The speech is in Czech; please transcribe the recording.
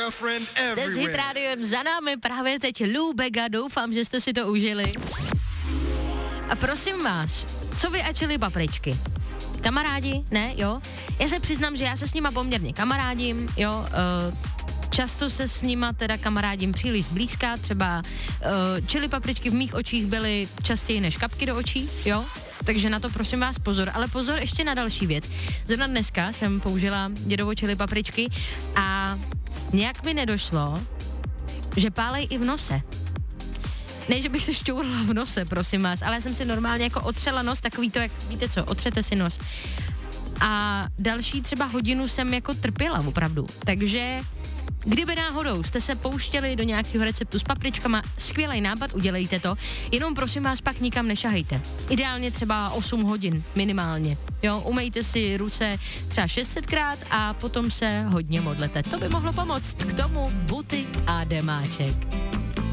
Jste s Hit Rádiem, za námi právě teď Lou Bega, doufám, že jste si to užili. A prosím vás, co vy a chili papričky? Kamarádi? Ne, jo? Já se přiznám, že já se s nima poměrně kamarádím, jo, často se s nima teda kamarádím příliš zblízka, třeba chili papričky v mých očích byly častěji než kapky do očí, jo? Takže na to prosím vás pozor, ale pozor ještě na další věc. Zrovna dneska jsem použila dědovo chili papričky a nějak mi nedošlo, že pálej i v nose. Ne, že bych se šťourla v nose, prosím vás, ale já jsem si normálně jako otřela nos, takový to, jak víte co, otřete si nos. A další třeba hodinu jsem jako trpěla opravdu, takže kdyby náhodou jste se pouštěli do nějakého receptu s papričkama, skvělý nápad, udělejte to, jenom prosím vás pak nikam nešahejte. Ideálně třeba 8 hodin minimálně. Jo, umejte si ruce třeba 600krát a potom se hodně modlete. To by mohlo pomoct. K tomu buty a demáček.